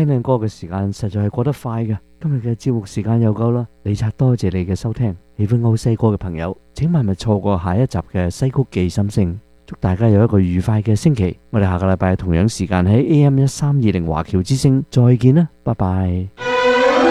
聽聽歌嘅時間實在係過得快嘅。今日嘅節目時間又夠啦，李察多謝你嘅收聽。喜歡歐西歌嘅朋友，請萬勿錯過下一集嘅西曲記心聲。祝大家有一個愉快嘅星期。我哋下個禮拜同樣時間喺AM 1320華僑之聲再見啦，拜拜。